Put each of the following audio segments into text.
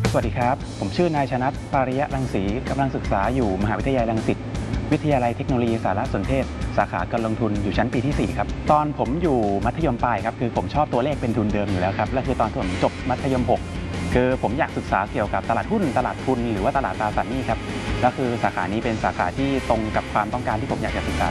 สวัสดีครับผมชื่อนายชนัท ปาริยะรังสีกำลังศึกษาอยู่มหาวิทยาลัยรังสิตวิทยาลัยเทคโนโลยีสารสนเทศสาขาการลงทุนอยู่ชั้นปีที่4ครับตอนผมอยู่มัธยมปลายครับคือผมชอบตัวเลขเป็นทุนเดิมอยู่แล้วครับและคือตอนที่ผมจบมัธยม6คือผมอยากศึกษาเกี่ยวกับตลาดหุ้นตลาดทุนหรือว่าตลาดตราสารหนี้ครับและคือสาขานี้เป็นสาขาที่ตรงกับความต้องการที่ผมอยากจะศึกษา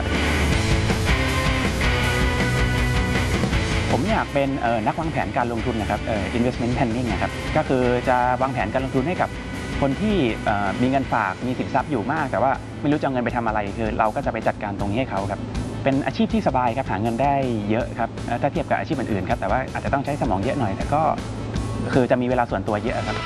ผมอยากเป็นนักวางแผนการลงทุนนะครับinvestment planning นะครับก็คือจะวางแผนการลงทุนให้กับคนที่มีเงินฝากมีสินทรัพย์อยู่มากแต่ว่าไม่รู้จะเอาเงินไปทำอะไรคือเราก็จะไปจัดการตรงนี้ให้เขาครับเป็นอาชีพที่สบายครับหาเงินได้เยอะครับถ้าเทียบกับอาชีพอื่นๆครับแต่ว่าอาจจะต้องใช้สมองเยอะหน่อยแต่ก็คือจะมีเวลาส่วนตัวเยอะครับ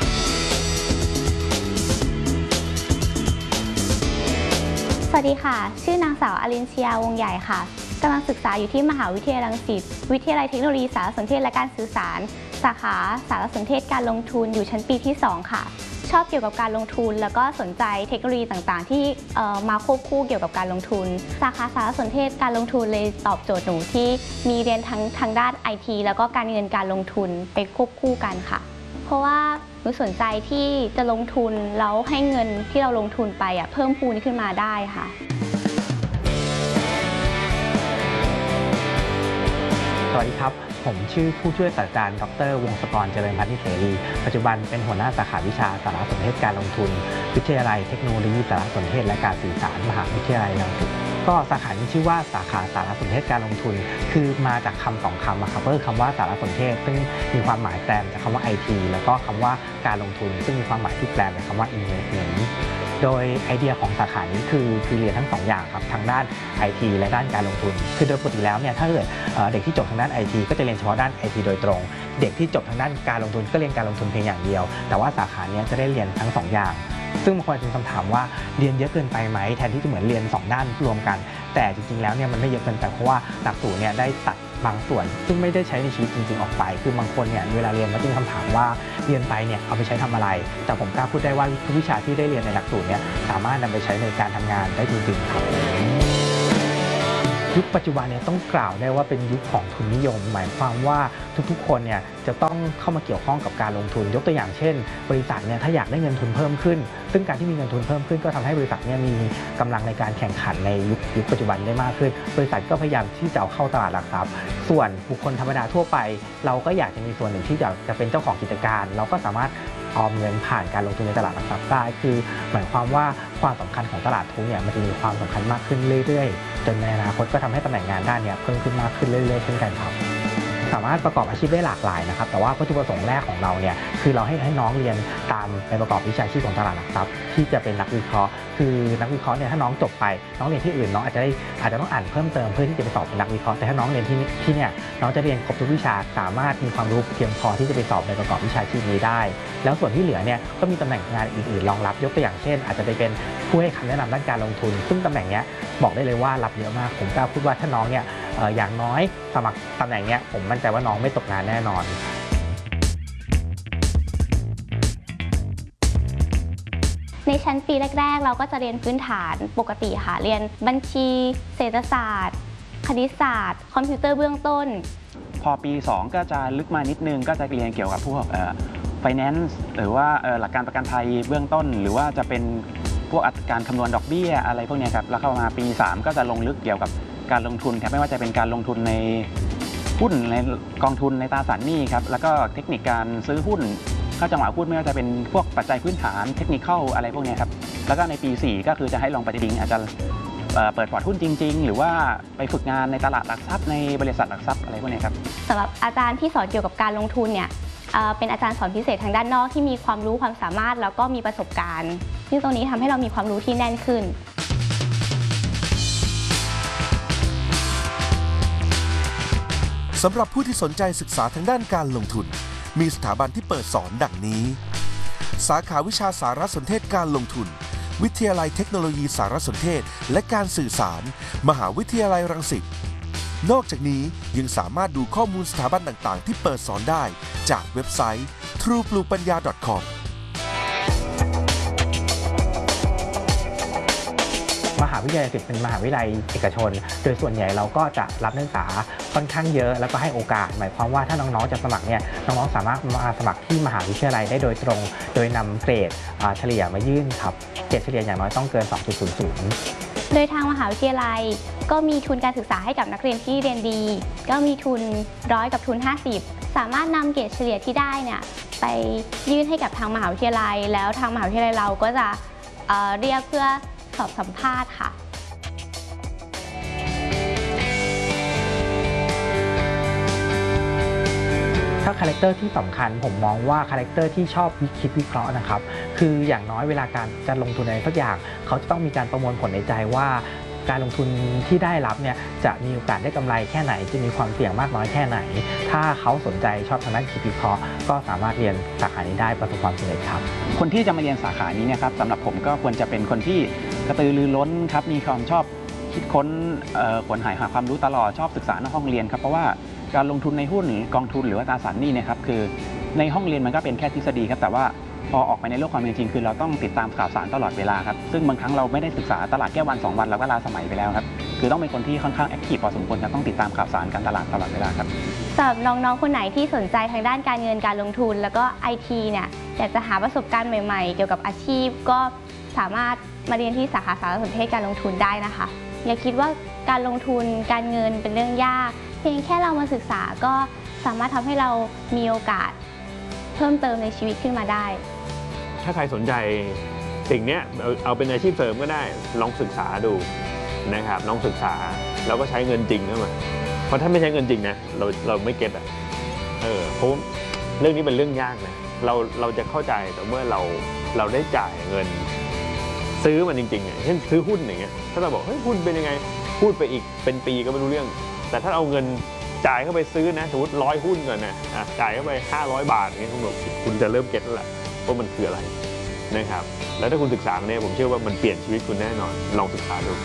สวัสดีค่ะชื่อนางสาวอลินเชียวงใหญ่ค่ะกำลังศึกษาอยู่ที่มหาวิทยาลัยรังสิตวิทยาลัยเทคโนโลยีสารสนเทศและการสื่อสารสาขาสารสนเทศการลงทุนอยู่ชั้นปีที่2ค่ะชอบเกี่ยวกับการลงทุนแล้วก็สนใจเทคโนโลยีต่างๆที่มาควบคู่เกี่ยวกับการลงทุนสาขาสารสนเทศการลงทุนเลยตอบโจทย์หนูที่มีเรียนทางด้าน IT แล้วก็การเงินการลงทุนไปควบคู่กันค่ะเพราะว่าหนูสนใจที่จะลงทุนแล้วให้เงินที่เราลงทุนไปเพิ่มพูนขึ้นมาได้ค่ะสวัสดีครับผมชื่อผู้ช่วยศาสตราจารย์ดร.วงศกร เจริญพันธิเสรีปัจจุบันเป็นหัวหน้าสาขาวิชาสารสนเทศการลงทุนวิทยาลัยเทคโนโลยีสารสนเทศและการสื่อสารมหาวิทยาลัยรังสิตก็สาขานี้ชื่อว่าสาขาสารสนเทศการลงทุนคือมาจากคำสองคำครับก็คือคำว่าสารสนเทศซึ่งมีความหมายแปลจากคำว่า IT แล้วก็คำว่าการลงทุนซึ่งมีความหมายที่แปลจากคำว่า investmentโดยไอเดียของสาขานี้คือเรียนทั้ง2อย่างครับทางด้าน IT และด้านการลงทุนคือโดยปกติแล้วเนี่ยถ้าเกิดเด็กที่จบทางด้าน IT ก็จะเรียนเฉพาะด้าน IT โดยตรงเด็กที่จบทางด้านการลงทุนก็เรียนการลงทุนเพียงอย่างเดียวแต่ว่าสาขานี้จะได้เรียนทั้ง2อย่างซึ่งบางคนจะมีคำถามว่าเรียนเยอะเกินไปไหมแทนที่จะเหมือนเรียน2ด้านรวมกันแต่จริงๆแล้วเนี่ยมันไม่เยอะเกินไปเพราะว่าหลักสูตรเนี่ยได้ตัดบางส่วนซึ่งไม่ได้ใช้ในชีวิตจริงๆออกไปคือบางคนเนี่ยเวลาเรียนมันจะมีคำถามว่าเรียนไปเนี่ยเอาไปใช้ทำอะไรแต่ผมกล้าพูดได้ว่าทุกวิชาที่ได้เรียนในหลักสูตรเนี่ยสามารถนำไปใช้ในการทำงานได้จริงๆครับยุคปัจจุบันเนี่ยต้องกล่าวได้ว่าเป็นยุคของทุนนิยมหมายความว่าทุกๆคนเนี่ยจะต้องเข้ามาเกี่ยวข้องกับการลงทุนยกตัวอย่างเช่นบริษัทเนี่ยถ้าอยากได้เงินทุนเพิ่มขึ้นซึ่งการที่มีเงินทุนเพิ่มขึ้นก็ทำให้บริษัทเนี่ยมีกำลังในการแข่งขันในยุคปัจจุบันได้มากขึ้นบริษัทก็พยายามที่จะเข้าตลาดหลักทรัพย์ส่วนบุคคลธรรมดาทั่วไปเราก็อยากจะมีส่วนหนึ่งที่จะเป็นเจ้าของกิจการเราก็สามารถออมเงินผ่านการลงทุนในตลาดหลักทรัพย์ได้คือหมายความว่าความสำคัญของตลาดทุนเนี่ยมันจะมีความสำคัญมากขึ้นเรื่อยๆจนในอนาคตก็ทำให้ตำแหน่งงานด้านนี้เพิ่มขึ้นมากขึ้นเรื่อยๆเช่นกันครับสามารถประกอบอาชีพได้หลากหลายนะครับแต่ว่าวัตถุประสงค์แรกของเราเนี่ยคือเราให้น้องเรียนตามไปประกอบวิชาชีพของตลาดหลักทรัพย์ที่จะเป็นนักวิเคราะห์คือนักวิเคราะห์เนี่ยถ้าน้องจบไปน้องเรียนที่อื่นน้องอาจจะต้องอ่านเพิ่มเติมเพื่อที่จะไปสอบเป็นนักวิเคราะห์แต่ถ้าน้องเรียนที่เนี่ยน้องจะเรียนครบทุกวิชาสามารถมีความรู้เพียงพอที่จะไปสอบในประกอบวิชาชีพนี้ได้แล้วส่วนที่เหลือเนี่ยก็มีตำแหน่งงานอื่นๆรองรับยกตัวอย่างเช่นอาจจะไปเป็นผู้ให้คำแนะนำด้านการลงทุนซึ่งตำแหน่งนี้บอกได้เลยว่ารับเยอะมากผมกล้าพูดว่าถ้าน้องเนี่ยอย่างน้อยสมัครตำแหน่งนี้ผมมั่นใจว่าน้องไม่ตกงานแน่นอนในชั้นปีแรกๆเราก็จะเรียนพื้นฐานปกติค่ะเรียนบัญชีเศรษฐศาสตร์คณิตศาสตร์คอมพิวเตอร์เบื้องต้นพอปี2ก็จะลึกมานิดนึงก็จะเรียนเกี่ยวกับพวกfinance หรือว่าหลักการประกันภัยเบื้องต้นหรือว่าจะเป็นพวกการคำนวณดอกเบี้ยอะไรพวกนี้ครับแล้วเข้ามาปี3ก็จะลงลึกเกี่ยวกับการลงทุนครับไม่ว่าจะเป็นการลงทุนในหุ้นในกองทุนในตราสารหนี้ครับแล้วก็เทคนิคการซื้อหุ้นเข้าจังหวะหุ้นไม่ว่าจะเป็นพวกปัจจัยพื้นฐานเทคนิคเข้าอะไรพวกนี้ครับแล้วก็ในปี4ก็คือจะให้ลองปฏิบัติอาจจะเปิดพอร์ตหุ้นจริงๆหรือว่าไปฝึกงานในตลาดหลักทรัพย์ในบริษัทหลักทรัพย์อะไรพวกนี้ครับสำหรับอาจารย์ที่สอนเกี่ยวกับการลงทุนเนี่ยเป็นอาจารย์สอนพิเศษทางด้านนอกที่มีความรู้ความสามารถแล้วก็มีประสบการณ์ซึ่งตรงนี้ทำให้เรามีความรู้ที่แน่นขึ้นสำหรับผู้ที่สนใจศึกษาทางด้านการลงทุนมีสถาบันที่เปิดสอนดังนี้สาขาวิชาสารสนเทศการลงทุนวิทยาลัยเทคโนโลยีสารสนเทศและการสื่อสารมหาวิทยาลัยรังสิตนอกจากนี้ยังสามารถดูข้อมูลสถาบันต่างๆที่เปิดสอนได้จากเว็บไซต์ truebluepanya.com มหาวิทยาลัยเป็นมหาวิทยาลัยเอกชน โดยส่วนใหญ่เราก็จะรับนักศึกษาค่อนข้างเยอะแล้วก็ให้โอกาสหมายความว่าถ้าน้องๆจะสมัครเนี่ยน้องๆสามารถมาสมัครที่มหาวิทยาลัยได้โดยตรง โดยนำเกรดเฉลี่ยมายื่นครับเกรดเฉลี่ยอย่างน้อยต้องเกิน 2.00 โดยทางมหาวิทยาลัยก็มีทุนการศึกษาให้กับนักเรียนที่เรียนดี ก็มีทุน100กับทุน50สามารถนำเกรดเฉลี่ยที่ได้เนี่ยไปยื่นให้กับทางมหาวิทยาลัยแล้วทางมหาวิทยาลัยเราก็จะเรียกเพื่อสอบสัมภาษณ์ค่ะถ้าคาแรคเตอร์ที่สำคัญผมมองว่าคาแรคเตอร์ที่ชอบคิดวิเคราะห์นะครับคืออย่างน้อยเวลาการจะลงทุนอะไรสักอย่างเขาจะต้องมีการประมวลผลในใจว่าการลงทุนที่ได้รับเนี่ยจะมีโอกาสได้กำไรแค่ไหนจะมีความเสี่ยงมากน้อยแค่ไหนถ้าเขาสนใจชอบทางด้านคิดวิเคราะห์ก็สามารถเรียนสาขานี้ได้ประสบความสำเร็จครับคนที่จะมาเรียนสาขานี้เนี่ยครับสำหรับผมก็ควรจะเป็นคนที่กระตือรือร้นครับมีความชอบคิดค้นขวนหาความรู้ตลอดชอบศึกษานอกห้องเรียนครับเพราะว่าการลงทุนในหุ้นกองทุนหรือว่าตราสารหนี้เนี่ยครับคือในห้องเรียนมันก็เป็นแค่ทฤษฎีครับแต่ว่าพอออกไปในโลกความเป็นจริงคือเราต้องติดตามข่าวสารตลอดเวลาครับซึ่งบางครั้งเราไม่ได้ศึกษาตลาดแค่วัน2วันเราก็ลาสมัยไปแล้วครับคือต้องเป็นคนที่ค่อนข้างแอคทีฟพอสมควรครับต้องติดตามข่าวสารการตลาดตลอดเวลาครับสำหรับน้องๆคนไหนที่สนใจทางด้านการเงินการลงทุนแล้วก็ IT เนี่ยอยากจะหาประสบการณ์ใหม่ๆเกี่ยวกับอาชีพก็สามารถมาเรียนที่สาขาสารสนเทศการลงทุนได้นะคะอย่าคิดว่าการลงทุนการเงินเป็นเรื่องยากเพียงแค่เรามาศึกษาก็สามารถทำให้เรามีโอกาสเพิ่มเติมในชีวิตขึ้นมาได้ถ้าใครสนใจสิ่งนี้เอาเป็นอาชีพเสริมก็ได้ลองศึกษาดูนะครับลองศึกษาแล้วก็ใช้เงินจริงเข้ามาเพราะถ้าไม่ใช้เงินจริงนะเราไม่เก็ตอ่ะเพราะเรื่องนี้เป็นเรื่องยากนะเราจะเข้าใจแต่เมื่อเราได้จ่ายเงินซื้อมันจริงๆเช่นซื้อหุ้นอย่างเงี้ยถ้าเราบอกเฮ้ยหุ้นเป็นยังไงพูดไปอีกเป็นปีก็ไม่รู้เรื่องแต่ถ้าเอาเงินจ่ายเข้าไปซื้อนะสมมติ100 หุ้นก่อนนะจ่ายเข้าไป500 บาทอย่างเงี้ยคุณจะเริ่มเก็ตแล้วแหละว่ามันคืออะไรนะครับแล้วถ้าคุณศึกษาเนี่ยผมเชื่อว่ามันเปลี่ยนชีวิตคุณแน่นอนลองศึกษาดู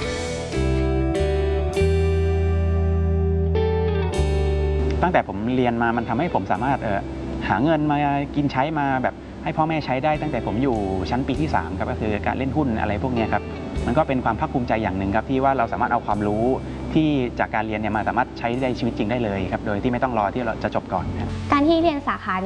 ตั้งแต่ผมเรียนมามันทำให้ผมสามารถหาเงินมากินใช้มาแบบให้พ่อแม่ใช้ได้ตั้งแต่ผมอยู่ชั้นปีที่3ครับก็คือการเล่นหุ้นอะไรพวกนี้ครับมันก็เป็นความภาคภูมิใจอย่างหนึ่งครับที่ว่าเราสามารถเอาความรู้ที่จากการเรียนเนี่ยมาสามารถใช้ในชีวิตจริงได้เลยครับโดยที่ไม่ต้องรอที่เราจะจบก่อนการที่เรียนสาขา